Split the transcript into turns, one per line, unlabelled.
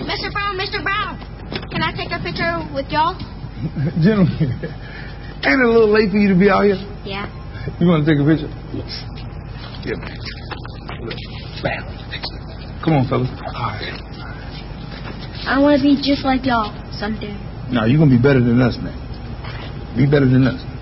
Mr. Brown, can I take a picture with y'all?
Gentlemen, ain't it a little late for you to be out here?
Yeah.
You want to take a picture?
Yes.
Yeah, man. Bam. Come on, fellas. All right.
I want to be just like y'all someday.
No, you're going to be better than us, man. Be better than us.